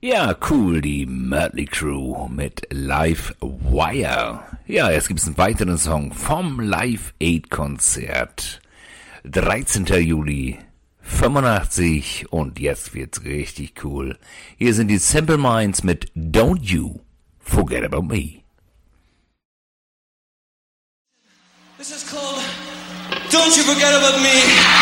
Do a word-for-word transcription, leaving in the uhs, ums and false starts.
Ja, cool, die Mötley Crew mit Live Wire. Ja, jetzt gibt's einen weiteren Song vom Live Aid Konzert. dreizehnter Juli fünfundachtzig und jetzt wird's richtig cool. Hier sind die Simple Minds mit Don't You Forget About Me. This is called Don't You Forget About Me.